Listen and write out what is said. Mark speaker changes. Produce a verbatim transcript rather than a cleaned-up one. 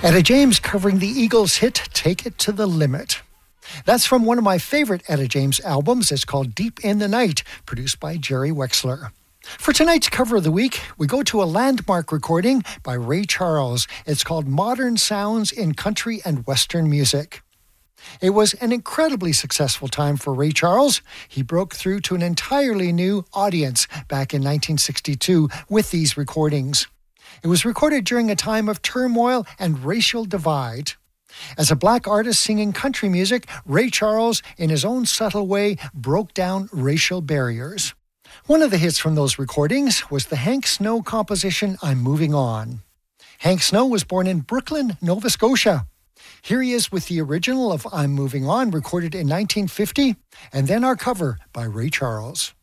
Speaker 1: Etta James covering the Eagles' hit, Take It to the Limit. That's from one of my favorite Etta James albums. It's called Deep in the Night, produced by Jerry Wexler. For tonight's cover of the week, we go to a landmark recording by Ray Charles. It's called Modern Sounds in Country and Western Music. It was an incredibly successful time for Ray Charles. He broke through to an entirely new audience back in nineteen sixty-two with these recordings. It was recorded during a time of turmoil and racial divide. As a black artist singing country music, Ray Charles, in his own subtle way, broke down racial barriers. One of the hits from those recordings was the Hank Snow composition, I'm Moving On. Hank Snow was born in Brooklyn, Nova Scotia. Here he is with the original of I'm Moving On, recorded in nineteen fifty, and then our cover by Ray Charles.